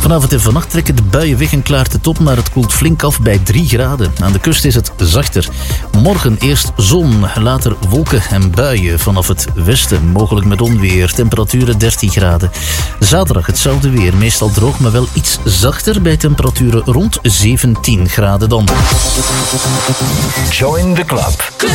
Vanavond en vannacht trekken de buien weg en klaart het op, maar het koelt flink af bij 3 graden. Aan de kust is het zachter. Morgen eerst zon, later wolken en buien vanaf het westen. Mogelijk met onweer, temperaturen 13 graden. Zaterdag hetzelfde weer, meestal droog, maar wel iets zachter bij temperaturen rond 17 graden dan. Join the club.